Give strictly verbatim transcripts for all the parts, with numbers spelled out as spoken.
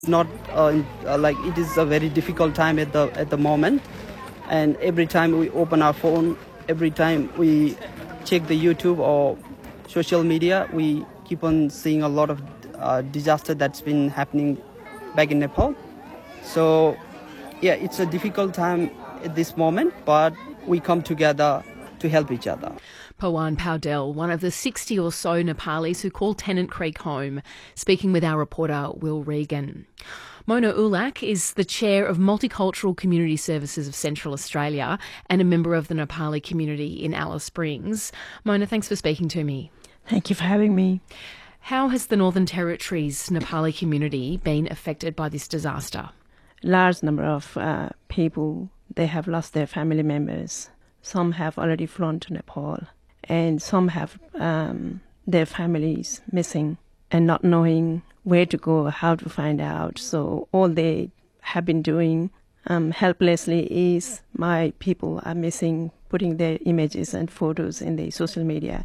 Not uh, uh, like it is a very difficult time at the at the moment, and every time we open our phone, every time we check the YouTube or social media, we keep on seeing a lot of uh, disaster that's been happening back in Nepal. So yeah, it's a difficult time at this moment, but we come together to help each other. Pawan Powdell, one of the sixty or so Nepalis who call Tennant Creek home, speaking with our reporter Will Regan. Mona Ulak is the chair of Multicultural Community Services of Central Australia and a member of the Nepali community in Alice Springs. Mona, thanks for speaking to me. Thank you for having me. How has the Northern Territory's Nepali community been affected by this disaster? Large number of uh, people, they have lost their family members. Some have already flown to Nepal, and some have um, their families missing and not knowing where to go, how to find out. So all they have been doing um, helplessly is my people are missing, putting their images and photos in the social media.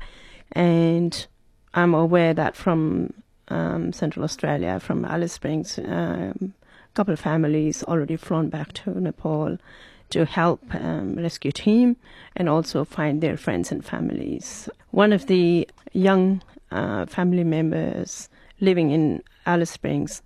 And I'm aware that from um, Central Australia, from Alice Springs, um, a couple of families already flown back to Nepal to help um, rescue team and also find their friends and families. One of the young uh, family members living in Alice Springs,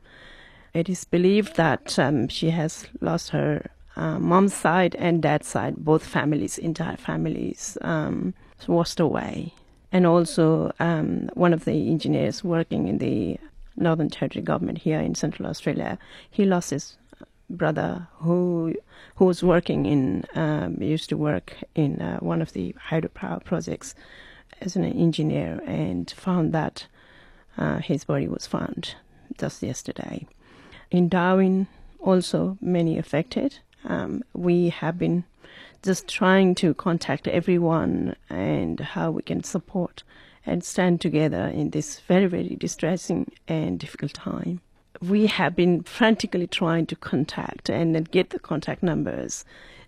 it is believed that um, she has lost her uh, mom's side and dad's side, both families, entire families, um, washed away. And also um, one of the engineers working in the Northern Territory government here in Central Australia, he lost his brother who who was working in, um, used to work in uh, one of the hydropower projects as an engineer, and found that uh, his body was found just yesterday. In Darwin, also many affected. Um, we have been just trying to contact everyone and how we can support and stand together in this very, very distressing and difficult time. We have been frantically trying to contact and get the contact numbers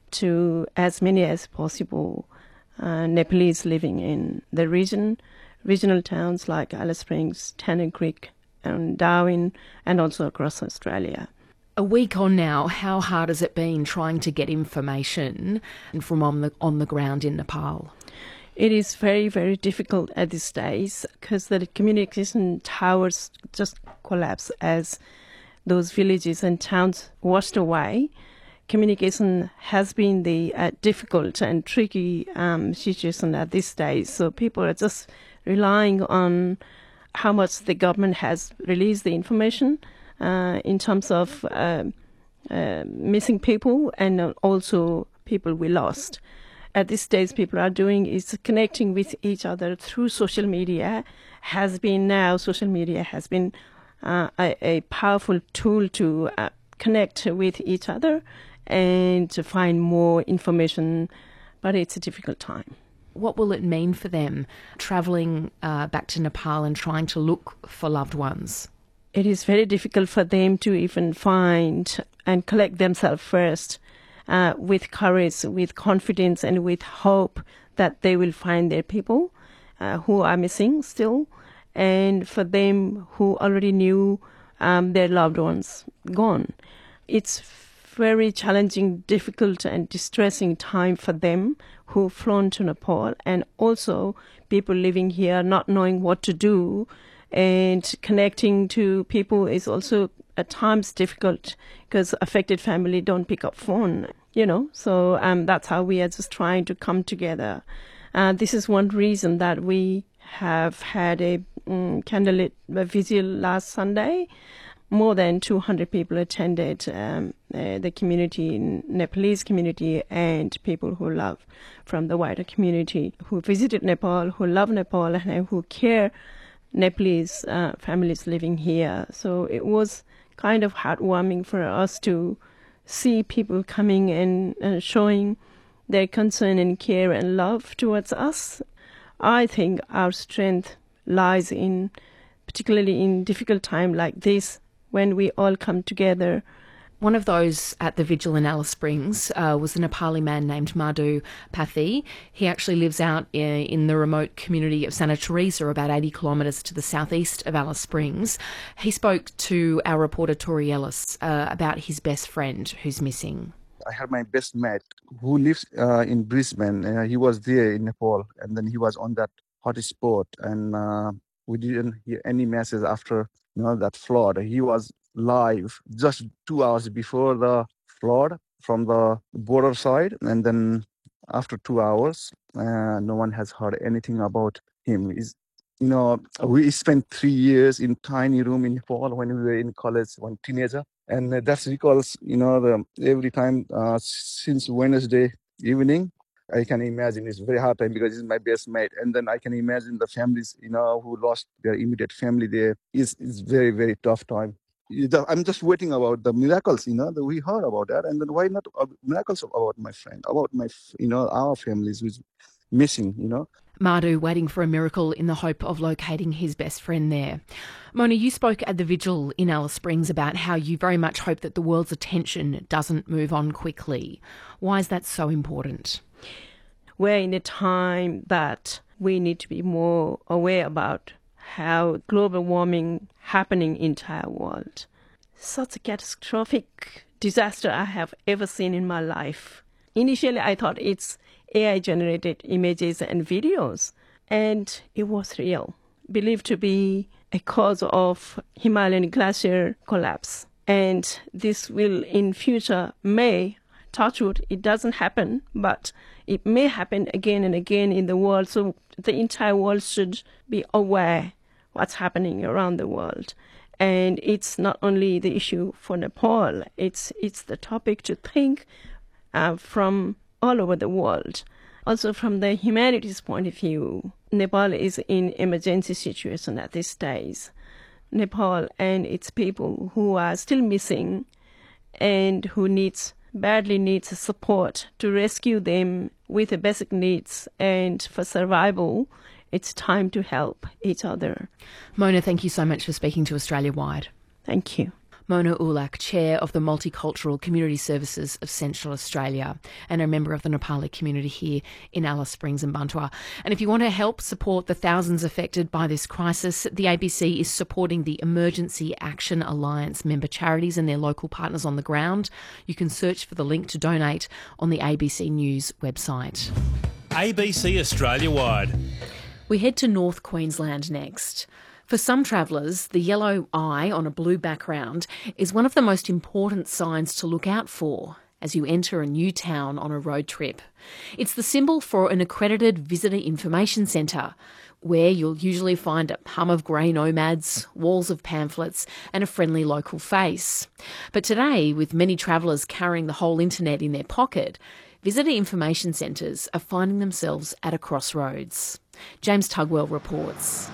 to as many as possible uh, Nepalese living in the region, regional towns like Alice Springs, Tennant Creek, and Darwin, and also across Australia. A week on now, how hard has it been trying to get information from on the on the ground in Nepal? It is very, very difficult at this stage because the communication towers just collapse as those villages and towns washed away. Communication has been the uh, difficult and tricky um, situation at this stage. So people are just relying on how much the government has released the information uh, in terms of uh, uh, missing people and also people we lost. At this stage, people are doing is connecting with each other through social media. Has been now social media has been uh, a, a powerful tool to uh, connect with each other and to find more information, but it's a difficult time. What will it mean for them travelling uh, back to Nepal and trying to look for loved ones? It is very difficult for them to even find and collect themselves first. Uh, with courage, with confidence, and with hope that they will find their people uh, who are missing still, and for them who already knew um, their loved ones gone. It's very challenging, difficult, and distressing time for them who've flown to Nepal, and also people living here not knowing what to do, and connecting to people is also at times difficult because affected family don't pick up phone, you know. So um, that's how we are just trying to come together. Uh, this is one reason that we have had a um, candlelit vigil last Sunday. More than two hundred people attended, um, uh, the community, Nepalese community, and people who love from the wider community who visited Nepal, who love Nepal, and who care Nepalese uh, families living here. So it was kind of heartwarming for us to see people coming and uh, showing their concern and care and love towards us. I think our strength lies in, particularly in difficult time like this, when we all come together One of those at the vigil in Alice Springs uh, was the Nepali man named Madhu Pathi. He actually lives out in, in the remote community of Santa Teresa, about eighty kilometres to the southeast of Alice Springs. He spoke to our reporter Tori Ellis uh, about his best friend who's missing. I had my best mate who lives uh, in Brisbane. Uh, he was there in Nepal, and then he was on that hot spot, and uh, we didn't hear any message after you know that flood. He was live just two hours before the flood from the border side, and then after two hours, uh, no one has heard anything about him. He's, you know, we spent three years in tiny room in Nepal when we were in college, one teenager. And that's because, you know, the, every time uh, since Wednesday evening, I can imagine it's a very hard time because he's my best mate. And then I can imagine the families, you know, who lost their immediate family there. It's, it's very, very tough time. I'm just waiting about the miracles, you know, that we heard about that. And then why not miracles about my friend, about my, you know, our families who's missing, you know. Madhu waiting for a miracle in the hope of locating his best friend there. Mona, you spoke at the vigil in Alice Springs about how you very much hope that the world's attention doesn't move on quickly. Why is that so important? We're in a time that we need to be more aware about how global warming happening in the entire world. Such a catastrophic disaster I have ever seen in my life. Initially, I thought it's A I-generated images and videos, and it was real, believed to be a cause of Himalayan glacier collapse. And this will, in future, may, touch wood, it doesn't happen, but it may happen again and again in the world. So the entire world should be aware what's happening around the world. And it's not only the issue for Nepal, it's it's the topic to think uh, from all over the world. Also from the humanities point of view, Nepal is in emergency situation at this stage. Nepal and its people who are still missing and who needs badly needs support to rescue them with the basic needs, and for survival, it's time to help each other. Mona, thank you so much for speaking to Australia Wide. Thank you. Mona Ulak, Chair of the Multicultural Community Services of Central Australia and a member of the Nepali community here in Alice Springs and Bantua. And if you want to help support the thousands affected by this crisis, the A B C is supporting the Emergency Action Alliance member charities and their local partners on the ground. You can search for the link to donate on the A B C News website. A B C Australia Wide. We head to North Queensland next. For some travellers, the yellow eye on a blue background is one of the most important signs to look out for as you enter a new town on a road trip. It's the symbol for an accredited visitor information centre, where you'll usually find a hum of grey nomads, walls of pamphlets and a friendly local face. But today, with many travellers carrying the whole internet in their pocket, visitor information centres are finding themselves at a crossroads. James Tugwell reports.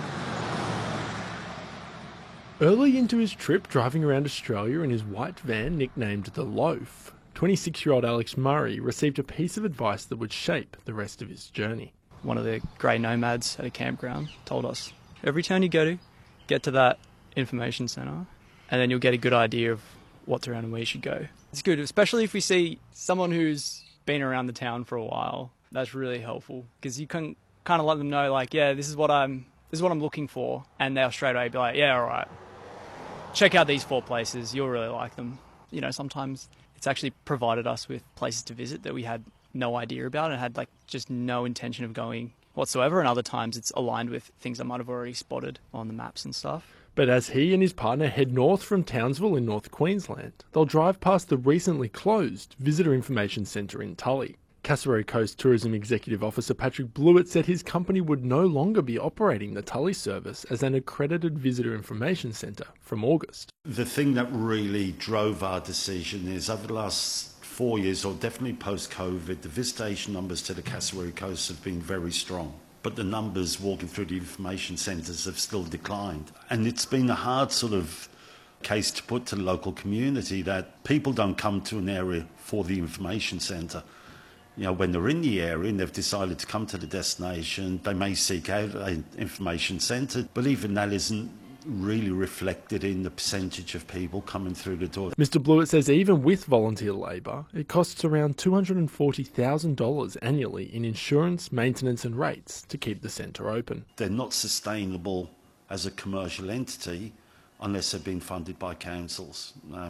Early into his trip driving around Australia in his white van nicknamed The Loaf, twenty-six-year-old Alex Murray received a piece of advice that would shape the rest of his journey. One of the grey nomads at a campground told us, every town you go to, get to that information centre and then you'll get a good idea of what's around and where you should go. It's good, especially if we see someone who's been around the town for a while. That's really helpful because you can kind of let them know, like, yeah, this is what I'm, this is what I'm looking for, and they'll straight away be like, yeah, all right. Check out these four places, you'll really like them. You know, sometimes it's actually provided us with places to visit that we had no idea about and had like just no intention of going whatsoever, and other times it's aligned with things I might have already spotted on the maps and stuff. But as he and his partner head north from Townsville in North Queensland, they'll drive past the recently closed Visitor Information Centre in Tully. Kasserine Coast Tourism Executive Officer Patrick Blewett said his company would no longer be operating the Tully service as an accredited visitor information centre from August. The thing that really drove our decision is over the last four years, or definitely post-COVID, the visitation numbers to the Kasserine Coast have been very strong. But the numbers walking through the information centres have still declined. And it's been a hard sort of case to put to the local community that people don't come to an area for the information centre. You know, when they're in the area and they've decided to come to the destination, they may seek out an information centre, but even that isn't really reflected in the percentage of people coming through the door. Mister Blewett says even with volunteer labour, it costs around two hundred forty thousand dollars annually in insurance, maintenance and rates to keep the centre open. They're not sustainable as a commercial entity unless they're being funded by councils. Uh,